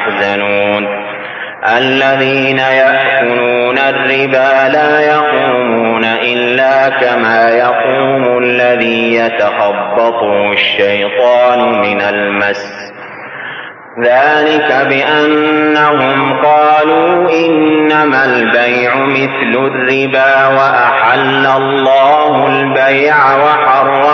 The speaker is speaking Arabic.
يحزنون الذين يأكلون الربا لا يقومون إلا كما يقوم الذي يتخبطه الشيطان من المس ذلك بأنهم قالوا إنما البيع مثل الربا وأحل الله البيع وحرم